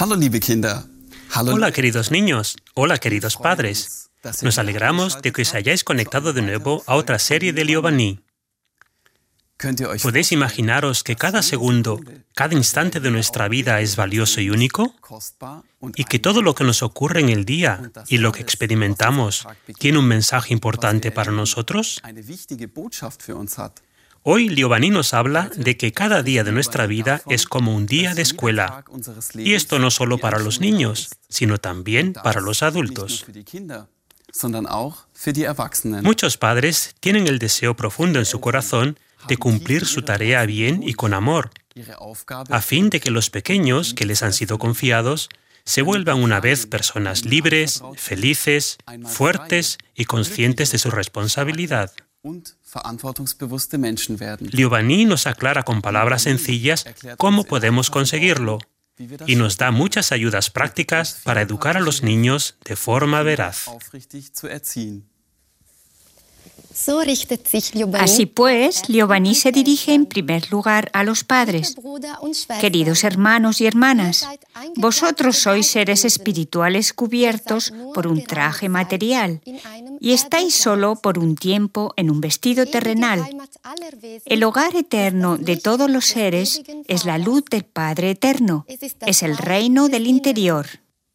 Hallo, liebe Kinder. Hallo. Hola, queridos niños. Hola, queridos padres. Nos alegramos de que os hayáis conectado de nuevo a otra serie de Liobani. ¿Podéis imaginaros que cada segundo, cada instante de nuestra vida es valioso y único? Y que todo lo que nos ocurre en el día y lo que experimentamos tiene un mensaje importante para nosotros? Hoy Liobani nos habla de que cada día de nuestra vida es como un día de escuela. Y esto no solo para los niños, sino también para los adultos. Muchos padres tienen el deseo profundo en su corazón de cumplir su tarea bien y con amor, a fin de que los pequeños que les han sido confiados se vuelvan una vez personas libres, felices, fuertes y conscientes de su responsabilidad. Liobani nos aclara con palabras sencillas cómo podemos conseguirlo y nos da muchas ayudas prácticas para educar a los niños de forma veraz. Así pues, Liobani se dirige en primer lugar a los padres. Queridos hermanos y hermanas, vosotros sois seres espirituales cubiertos por un traje material y estáis solo por un tiempo en un vestido terrenal. El hogar eterno de todos los seres es la luz del Padre Eterno, es el reino del interior.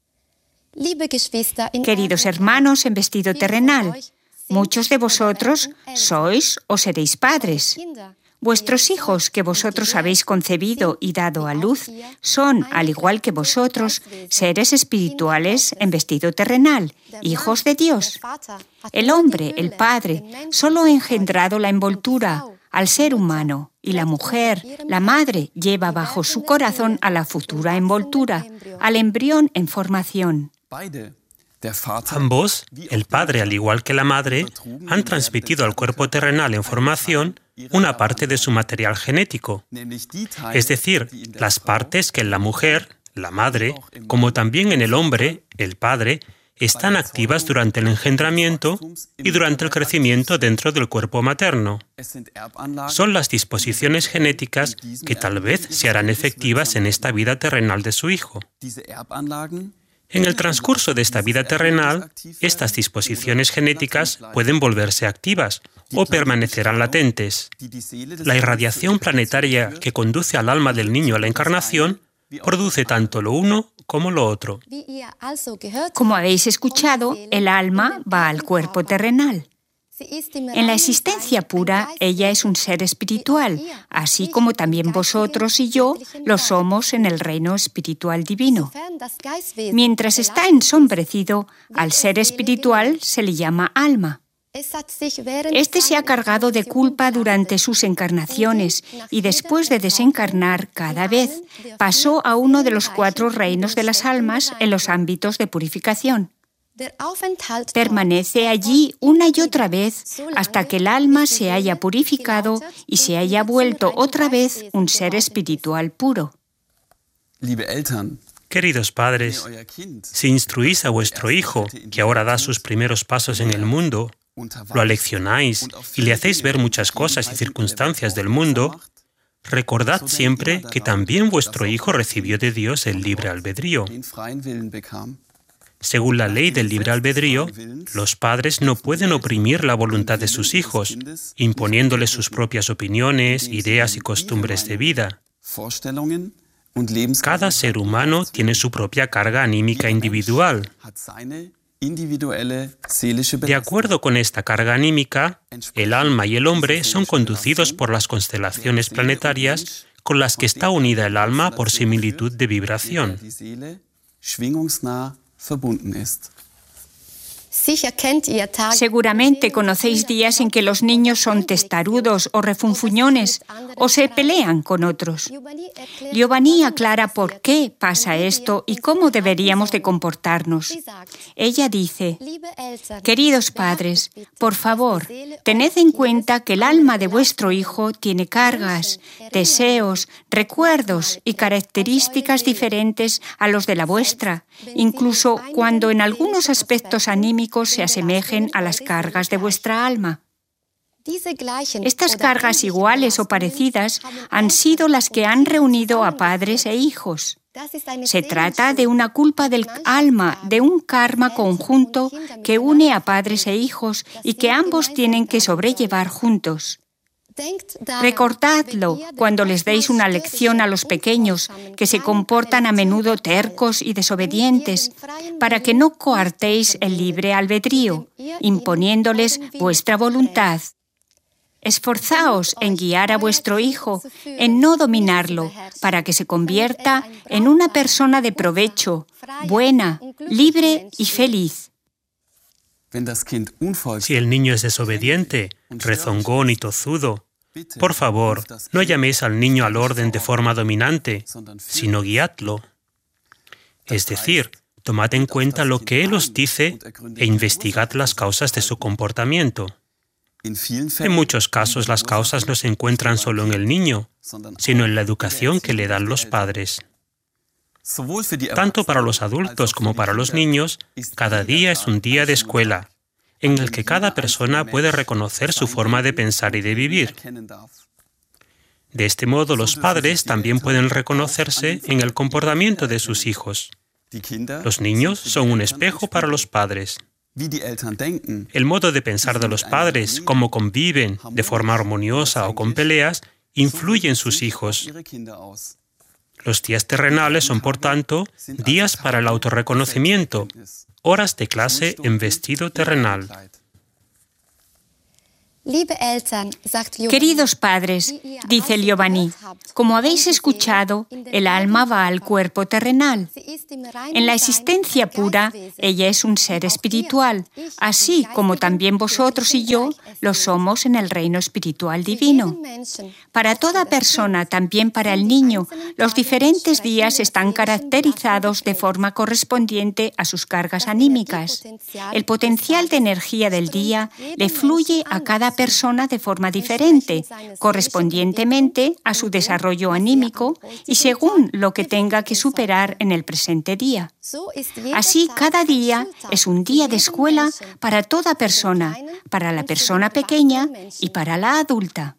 Queridos hermanos en vestido terrenal, muchos de vosotros sois o seréis padres. Vuestros hijos que vosotros habéis concebido y dado a luz son, al igual que vosotros, seres espirituales en vestido terrenal, hijos de Dios. El hombre, el Padre, solo ha engendrado la envoltura al ser humano y la mujer, la madre, lleva bajo su corazón a la futura envoltura, al embrión en formación. Ambos, el padre al igual que la madre, han transmitido al cuerpo terrenal en formación una parte de su material genético, es decir, las partes que en la mujer, la madre, como también en el hombre, el padre, están activas durante el engendramiento y durante el crecimiento dentro del cuerpo materno. Son las disposiciones genéticas que tal vez se harán efectivas en esta vida terrenal de su hijo. En el transcurso de esta vida terrenal, estas disposiciones genéticas pueden volverse activas o permanecerán latentes. La irradiación planetaria que conduce al alma del niño a la encarnación produce tanto lo uno como lo otro. Como habéis escuchado, el alma va al cuerpo terrenal. En la existencia pura, ella es un ser espiritual, así como también vosotros y yo lo somos en el reino espiritual divino. Mientras está ensombrecido, al ser espiritual se le llama alma. Este se ha cargado de culpa durante sus encarnaciones y después de desencarnar cada vez, pasó a uno de los 4 reinos de las almas en los ámbitos de purificación. Permanece allí una y otra vez hasta que el alma se haya purificado y se haya vuelto otra vez un ser espiritual puro. Queridos padres, si instruís a vuestro hijo, que ahora da sus primeros pasos en el mundo, lo aleccionáis y le hacéis ver muchas cosas y circunstancias del mundo, recordad siempre que también vuestro hijo recibió de Dios el libre albedrío. Según la ley del libre albedrío, los padres no pueden oprimir la voluntad de sus hijos, imponiéndoles sus propias opiniones, ideas y costumbres de vida. Cada ser humano tiene su propia carga anímica individual. De acuerdo con esta carga anímica, el alma y el hombre son conducidos por las constelaciones planetarias con las que está unida el alma por similitud de vibración. Seguramente conocéis días en que los niños son testarudos o refunfuñones o se pelean con otros. Liobani aclara por qué pasa esto y cómo deberíamos de comportarnos. Ella dice: queridos padres, por favor, tened en cuenta que el alma de vuestro hijo tiene cargas, deseos, recuerdos y características diferentes a los de la vuestra, incluso cuando en algunos aspectos anímicos se asemejen a las cargas de vuestra alma. Estas cargas iguales o parecidas han sido las que han reunido a padres e hijos. Se trata de una culpa del alma, de un karma conjunto que une a padres e hijos y que ambos tienen que sobrellevar juntos. Recordadlo cuando les deis una lección a los pequeños que se comportan a menudo tercos y desobedientes, para que no coartéis el libre albedrío, imponiéndoles vuestra voluntad. Esforzaos en guiar a vuestro hijo, en no dominarlo, para que se convierta en una persona de provecho, buena, libre y feliz. Si el niño es desobediente, rezongón y tozudo, por favor, no llaméis al niño al orden de forma dominante, sino guiadlo. Es decir, tomad en cuenta lo que él os dice e investigad las causas de su comportamiento. En muchos casos las causas no se encuentran solo en el niño, sino en la educación que le dan los padres. Tanto para los adultos como para los niños, cada día es un día de escuela, en el que cada persona puede reconocer su forma de pensar y de vivir. De este modo, los padres también pueden reconocerse en el comportamiento de sus hijos. Los niños son un espejo para los padres. El modo de pensar de los padres, cómo conviven de forma armoniosa o con peleas, influye en sus hijos. Los días terrenales son, por tanto, días para el autorreconocimiento, horas de clase en vestido terrenal. Queridos padres, dice Giovanni, como habéis escuchado, el alma va al cuerpo terrenal. En la existencia pura, ella es un ser espiritual, así como también vosotros y yo lo somos en el reino espiritual divino. Para toda persona, también para el niño, los diferentes días están caracterizados de forma correspondiente a sus cargas anímicas. El potencial de energía del día le fluye a cada persona de forma diferente, correspondientemente a su desarrollo anímico y según lo que tenga que superar en el presente día. Así, cada día es un día de escuela para toda persona, para la persona pequeña y para la adulta.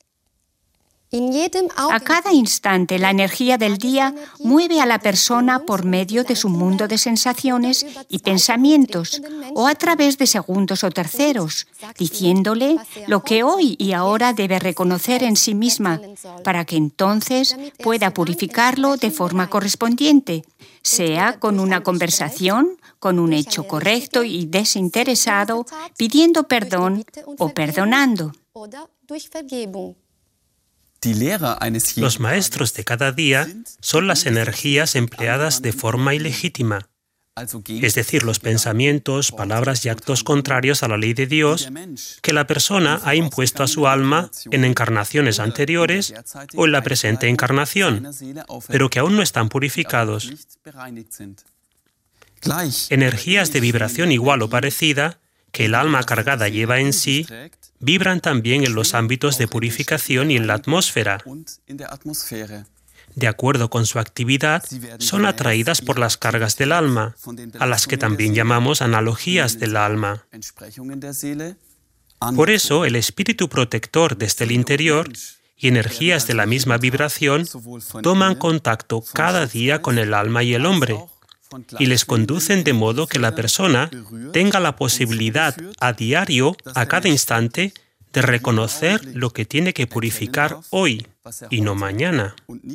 A cada instante, la energía del día mueve a la persona por medio de su mundo de sensaciones y pensamientos, o a través de segundos o terceros, diciéndole lo que hoy y ahora debe reconocer en sí misma, para que entonces pueda purificarlo de forma correspondiente, sea con una conversación, con un hecho correcto y desinteresado, pidiendo perdón o perdonando. Los maestros de cada día son las energías empleadas de forma ilegítima, es decir, los pensamientos, palabras y actos contrarios a la ley de Dios que la persona ha impuesto a su alma en encarnaciones anteriores o en la presente encarnación, pero que aún no están purificados. Energías de vibración igual o parecida que el alma cargada lleva en sí vibran también en los ámbitos de purificación y en la atmósfera. De acuerdo con su actividad, son atraídas por las cargas del alma, a las que también llamamos analogías del alma. Por eso, el espíritu protector desde el interior y energías de la misma vibración toman contacto cada día con el alma y el hombre, y les conducen de modo que la persona tenga la posibilidad a diario, a cada instante, de reconocer lo que tiene que purificar hoy y no mañana.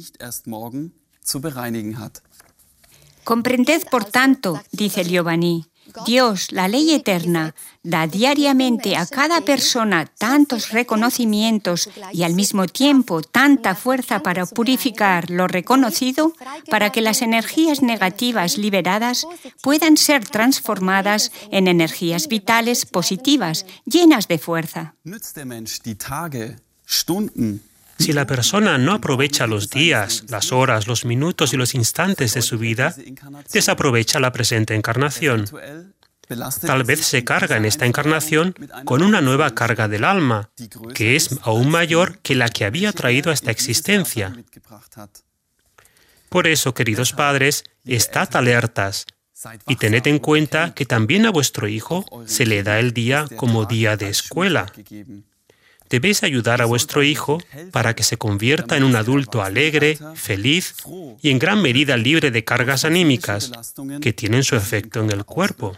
Comprended, por tanto, dice Giovanni, Dios, la ley eterna, da diariamente a cada persona tantos reconocimientos y al mismo tiempo tanta fuerza para purificar lo reconocido, para que las energías negativas liberadas puedan ser transformadas en energías vitales positivas, llenas de fuerza. Si la persona no aprovecha los días, las horas, los minutos y los instantes de su vida, desaprovecha la presente encarnación. Tal vez se carga en esta encarnación con una nueva carga del alma, que es aún mayor que la que había traído a esta existencia. Por eso, queridos padres, estad alertas y tened en cuenta que también a vuestro hijo se le da el día como día de escuela. debéis ayudar a vuestro hijo para que se convierta en un adulto alegre, feliz y en gran medida libre de cargas anímicas que tienen su efecto en el cuerpo.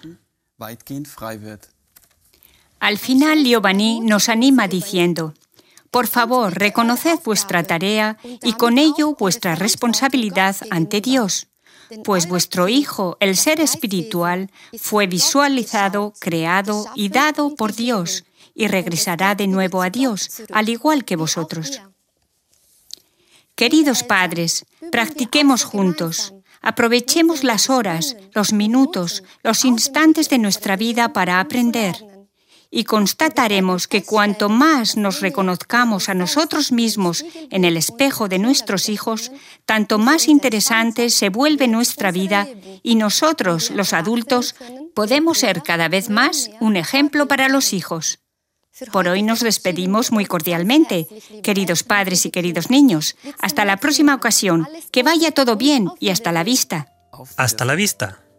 Al final, Giovanni nos anima diciendo: por favor, reconoced vuestra tarea y con ello vuestra responsabilidad ante Dios, pues vuestro Hijo, el ser espiritual, fue visualizado, creado y dado por Dios y regresará de nuevo a Dios, al igual que vosotros. Queridos padres, practiquemos juntos. Aprovechemos las horas, los minutos, los instantes de nuestra vida para aprender. Y constataremos que cuanto más nos reconozcamos a nosotros mismos en el espejo de nuestros hijos, tanto más interesante se vuelve nuestra vida y nosotros, los adultos, podemos ser cada vez más un ejemplo para los hijos. Por hoy nos despedimos muy cordialmente, queridos padres y queridos niños. Hasta la próxima ocasión. Que vaya todo bien y hasta la vista. Hasta la vista.